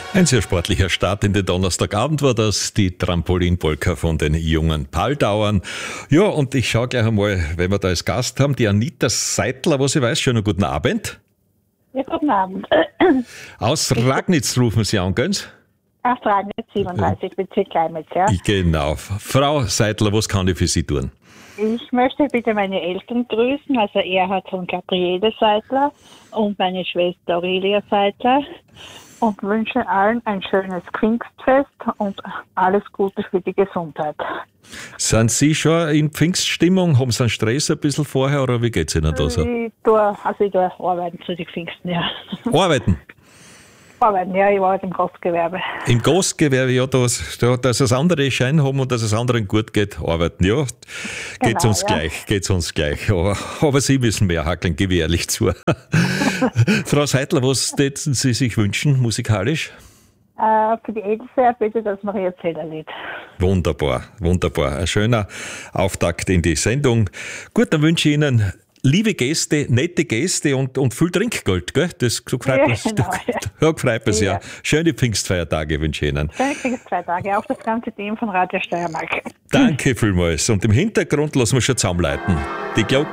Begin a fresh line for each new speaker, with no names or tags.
Ein sehr sportlicher Start in den Donnerstagabend war das, die Trampolinpolka von den jungen Paldauern. Ja, und ich schaue gleich einmal, wenn wir da als Gast haben, die Anita Seidler, was ich weiß, schönen guten Abend.
Ja, guten Abend.
Aus Ragnitz rufen Sie an, gell?
Ach, Ragnitz, 37, Bezirk Gleimitz, ja.
Genau. Frau Seidler, was kann ich für Sie tun?
Ich möchte bitte meine Eltern grüßen, also Erhard und Gabriele Seidler und meine Schwester Aurelia Seidler und wünsche allen ein schönes Pfingstfest und alles Gute für die Gesundheit.
Sind Sie schon in Pfingststimmung? Haben Sie einen Stress ein bisschen vorher oder wie geht es Ihnen da so?
Ich tue arbeiten zu den Pfingsten, ja.
Arbeiten?
Arbeiten, ja, ich arbeite im Gastgewerbe.
Im Gastgewerbe, ja, dass das andere Schein haben und dass es anderen gut geht, arbeiten, ja. Geht's
Genau,
uns
ja.
gleich, geht's uns gleich. Aber Sie müssen mehr hackeln, gebe ich ehrlich zu. Frau Seidler, was täten Sie sich wünschen, musikalisch?
Für die Else bitte das Maria Zeller-Lied.
Wunderbar, wunderbar. Ein schöner Auftakt in die Sendung. Gut, dann wünsche ich Ihnen liebe Gäste, nette Gäste und viel Trinkgeld, gell? Das so gefreut
Ja,
mich.
genau, ja.
Ja, gefreut mich sehr.
Ja.
Schöne Pfingstfeiertage wünsche ich Ihnen.
Schöne Pfingstfeiertage, auch das ganze Team von Radio Steiermark.
Danke vielmals. Und im Hintergrund lassen wir schon zusammenleiten. Die Glocken